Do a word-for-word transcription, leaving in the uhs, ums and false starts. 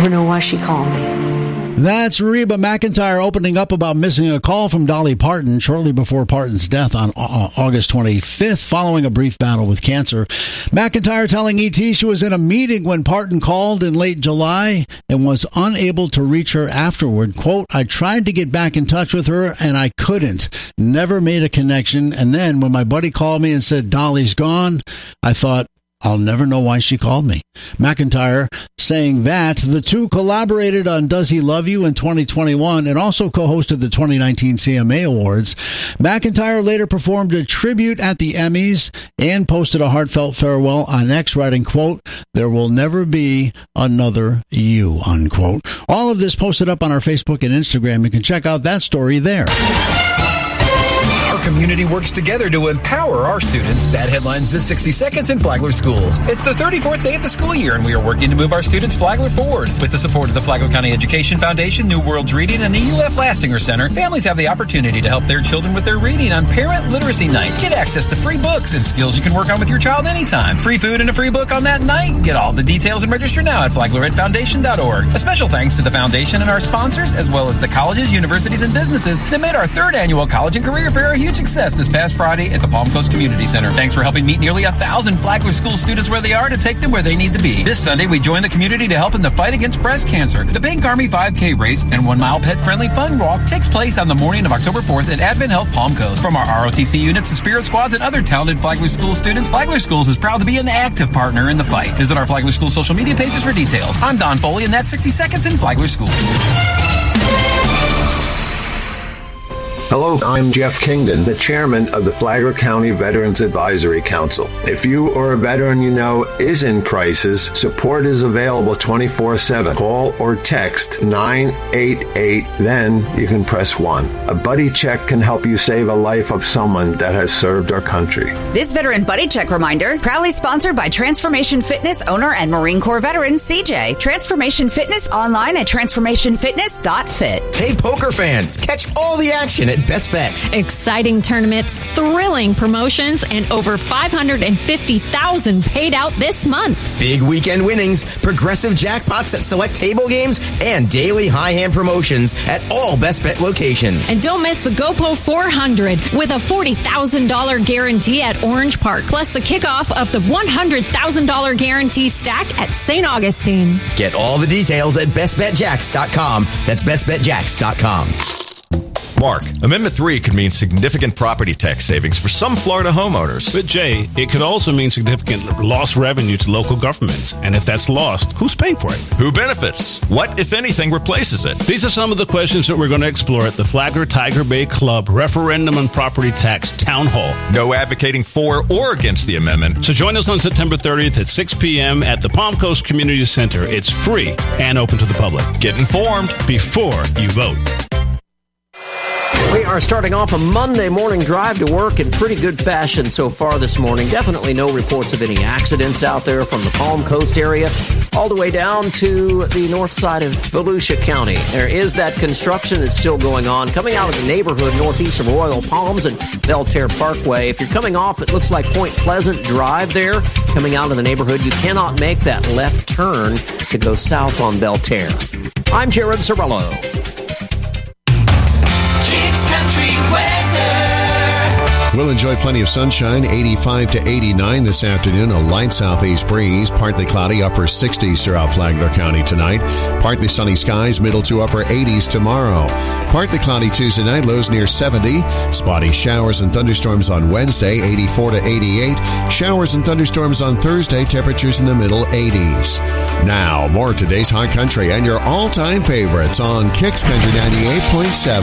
never know why she called me. That's Reba McEntire opening up about missing a call from Dolly Parton shortly before Parton's death on August twenty-fifth, following a brief battle with cancer. McEntire telling E T she was in a meeting when Parton called in late July and was unable to reach her afterward. Quote, I tried to get back in touch with her and I couldn't. Never made a connection. And then when my buddy called me and said Dolly's gone, I thought, I'll never know why she called me. McEntire saying that the two collaborated on Does He Love You in twenty twenty-one and also co-hosted the twenty nineteen C M A Awards. McEntire later performed a tribute at the Emmys and posted a heartfelt farewell on X, writing, quote, there will never be another you, unquote. All of this posted up on our Facebook and Instagram. You can check out that story there. Our community works together to empower our students. That headlines this sixty seconds in Flagler Schools. It's the thirty-fourth day of the school year, and we are working to move our students Flagler forward. With the support of the Flagler County Education Foundation, New Worlds Reading, and the U F Lastinger Center, families have the opportunity to help their children with their reading on Parent Literacy Night. Get access to free books and skills you can work on with your child anytime. Free food and a free book on that night. Get all the details and register now at flagler ed foundation dot org. A special thanks to the foundation and our sponsors, as well as the colleges, universities, and businesses that made our third annual College and Career Fair a huge success this past Friday at the Palm Coast Community Center. Thanks for helping meet nearly a thousand Flagler School students where they are to take them where they need to be. This Sunday, we join the community to help in the fight against breast cancer. The Pink Army five K race and one mile pet-friendly fun walk takes place on the morning of October fourth at Advent Health Palm Coast. From our R O T C units to Spirit Squads and other talented Flagler School students, Flagler Schools is proud to be an active partner in the fight. Visit our Flagler School social media pages for details. I'm Don Foley, and that's sixty seconds in Flagler School. Hello, I'm Jeff Kingdon, the chairman of the Flagler County Veterans Advisory Council. If you or a veteran you know is in crisis, support is available twenty-four seven. Call or text nine eight eight, then you can press one. A buddy check can help you save a life of someone that has served our country. This Veteran Buddy Check reminder, proudly sponsored by Transformation Fitness owner and Marine Corps veteran C J. Transformation Fitness online at transformation fitness dot fit. Hey, poker fans, catch all the action at Best Bet. Exciting tournaments, thrilling promotions, and over five hundred fifty thousand dollars paid out this month. Big weekend winnings, progressive jackpots at select table games, and daily high-hand promotions at all Best Bet locations. And don't miss the GoPo four hundred with a forty thousand dollars guarantee at Orange Park, plus the kickoff of the one hundred thousand dollars guarantee stack at Saint Augustine. Get all the details at best bet jacks dot com. That's best bet jacks dot com. Mark, Amendment three could mean significant property tax savings for some Florida homeowners. But Jay, it could also mean significant lost revenue to local governments. And if that's lost, who's paying for it? Who benefits? What, if anything, replaces it? These are some of the questions that we're going to explore at the Flagler Tiger Bay Club Referendum on Property Tax Town Hall. No advocating for or against the amendment. So join us on September thirtieth at six p.m. at the Palm Coast Community Center. It's free and open to the public. Get informed before you vote. We are starting off a Monday morning drive to work in pretty good fashion so far this morning. Definitely no reports of any accidents out there from the Palm Coast area all the way down to the north side of Volusia County. There is that construction that's still going on coming out of the neighborhood northeast of Royal Palms and Belterre Parkway. If you're coming off, it looks like Point Pleasant Drive there. Coming out of the neighborhood, you cannot make that left turn to go south on Belterre. I'm Jared Sorello. We'll enjoy plenty of sunshine, eighty-five to eighty-nine this afternoon, a light southeast breeze, partly cloudy, upper sixties throughout Flagler County tonight, partly sunny skies, middle to upper eighties tomorrow, partly cloudy Tuesday night, lows near seventy, spotty showers and thunderstorms on Wednesday, eighty-four to eighty-eight, showers and thunderstorms on Thursday, temperatures in the middle eighties. Now, more of today's hot country and your all-time favorites on Kicks Country ninety-eight point seven.